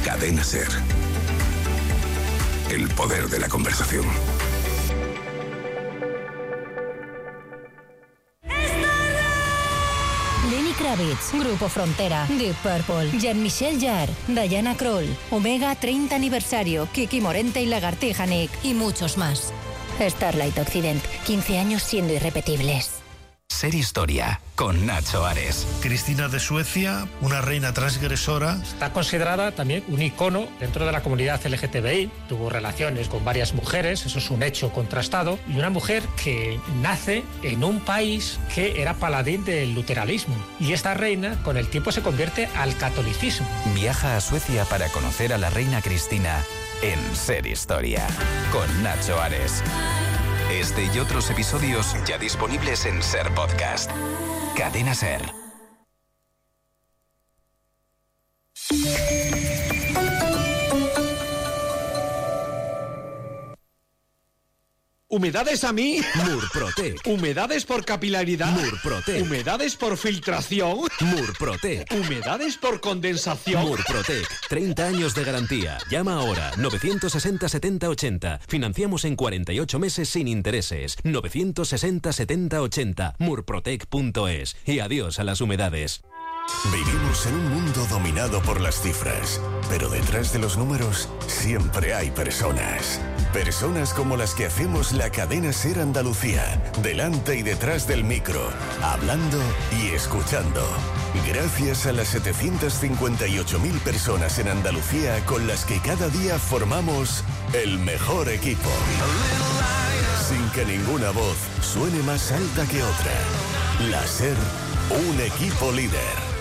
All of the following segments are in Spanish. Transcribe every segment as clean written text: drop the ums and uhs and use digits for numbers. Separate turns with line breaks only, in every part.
Cadena SER. El poder de la conversación.
Lenny Kravitz, Grupo Frontera, Deep Purple, Jean-Michel Jarre, Diana Krall, Omega 30 aniversario, Kiki Morente y Lagartija Nick y muchos más. Starlight Occident, 15 años siendo irrepetibles.
Ser Historia, con Nacho Ares.
Cristina de Suecia, una reina transgresora.
Está considerada también un icono dentro de la comunidad LGTBI. Tuvo relaciones con varias mujeres, eso es un hecho contrastado. Y una mujer que nace en un país que era paladín del luteranismo. Y esta reina, con el tiempo, se convierte al catolicismo.
Viaja a Suecia para conocer a la reina Cristina en Ser Historia, con Nacho Ares. Este y otros episodios ya disponibles en SER Podcast. Cadena SER.
¿Humedades a mí?
Murprotec.
¿Humedades por capilaridad?
Murprotec.
¿Humedades por filtración?
Murprotec.
¿Humedades por condensación?
Murprotec. 30 años de garantía. Llama ahora. 960 70 80. Financiamos en 48 meses sin intereses. 960 70 80. Murprotec.es. Y adiós a las humedades.
Vivimos en un mundo dominado por las cifras, pero detrás de los números siempre hay personas. Personas como las que hacemos la cadena SER Andalucía, delante y detrás del micro, hablando y escuchando. Gracias a las 758.000 personas en Andalucía con las que cada día formamos el mejor equipo. Sin que ninguna voz suene más alta que otra. La SER, un equipo líder.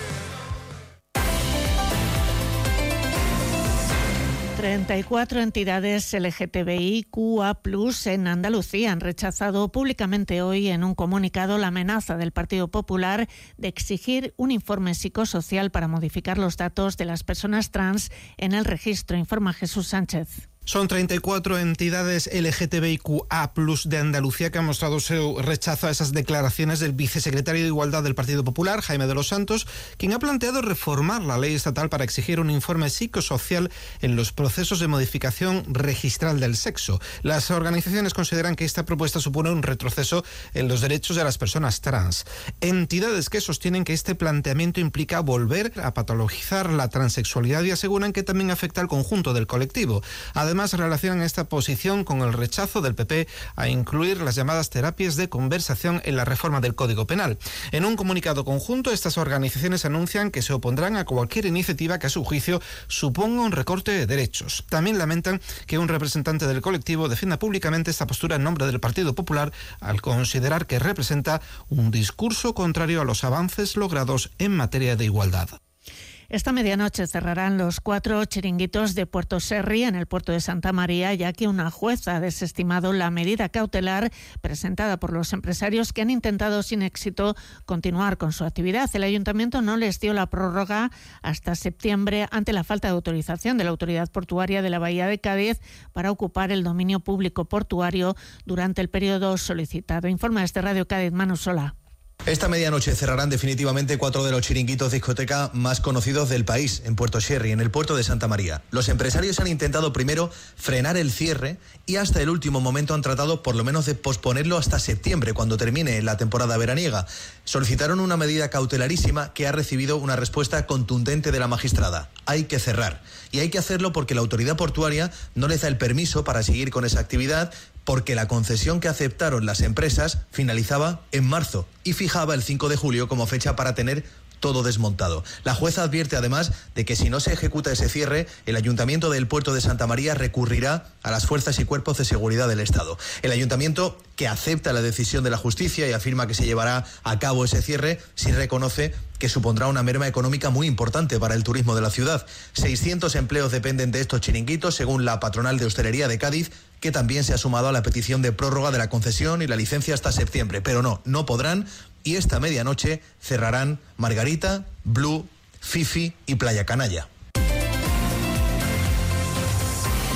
34 entidades LGTBIQA+ en Andalucía han rechazado públicamente hoy en un comunicado la amenaza del Partido Popular de exigir un informe psicosocial para modificar los datos de las personas trans en el registro, informa Jesús Sánchez.
Son 34 entidades LGTBIQA+ de Andalucía que han mostrado su rechazo a esas declaraciones del vicesecretario de Igualdad del Partido Popular, Jaime de los Santos, quien ha planteado reformar la ley estatal para exigir un informe psicosocial en los procesos de modificación registral del sexo. Las organizaciones consideran que esta propuesta supone un retroceso en los derechos de las personas trans. Entidades que sostienen que este planteamiento implica volver a patologizar la transexualidad y aseguran que también afecta al conjunto del colectivo. Además, relacionan esta posición con el rechazo del PP a incluir las llamadas terapias de conversación en la reforma del Código Penal. En un comunicado conjunto, estas organizaciones anuncian que se opondrán a cualquier iniciativa que, a su juicio, suponga un recorte de derechos. También lamentan que un representante del colectivo defienda públicamente esta postura en nombre del Partido Popular al considerar que representa un discurso contrario a los avances logrados en materia de igualdad.
Esta medianoche cerrarán los 4 chiringuitos de Puerto Serri en el puerto de Santa María, ya que una jueza ha desestimado la medida cautelar presentada por los empresarios que han intentado sin éxito continuar con su actividad. El ayuntamiento no les dio la prórroga hasta septiembre ante la falta de autorización de la Autoridad Portuaria de la Bahía de Cádiz para ocupar el dominio público portuario durante el periodo solicitado. Informa desde Radio Cádiz, Manu Sola.
Esta medianoche cerrarán definitivamente 4 de los chiringuitos discoteca más conocidos del país, en Puerto Serri, en el puerto de Santa María. Los empresarios han intentado primero frenar el cierre y hasta el último momento han tratado por lo menos de posponerlo hasta septiembre, cuando termine la temporada veraniega. Solicitaron una medida cautelarísima que ha recibido una respuesta contundente de la magistrada. Hay que cerrar. Y hay que hacerlo porque la autoridad portuaria no les da el permiso para seguir con esa actividad, porque la concesión que aceptaron las empresas finalizaba en marzo y fijaba el 5 de julio como fecha para tener todo desmontado. La jueza advierte además de que si no se ejecuta ese cierre, el Ayuntamiento del Puerto de Santa María recurrirá a las fuerzas y cuerpos de seguridad del Estado. El Ayuntamiento, que acepta la decisión de la justicia y afirma que se llevará a cabo ese cierre, sí reconoce que supondrá una merma económica muy importante para el turismo de la ciudad. 600 empleos dependen de estos chiringuitos, según la patronal de hostelería de Cádiz, que también se ha sumado a la petición de prórroga de la concesión y la licencia hasta septiembre. Pero no podrán, y esta medianoche cerrarán Margarita, Blue, Fifi y Playa Canalla.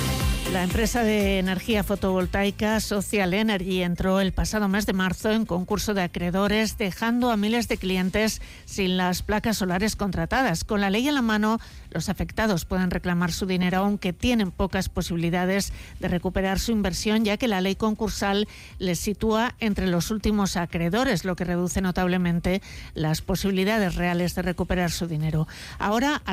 La empresa de energía fotovoltaica Social Energy entró el pasado mes de marzo en concurso de acreedores, dejando a miles de clientes sin las placas solares contratadas. Con la ley en la mano, los afectados pueden reclamar su dinero, aunque tienen pocas posibilidades de recuperar su inversión, ya que la ley concursal les sitúa entre los últimos acreedores, lo que reduce notablemente las posibilidades reales de recuperar su dinero. Ahora,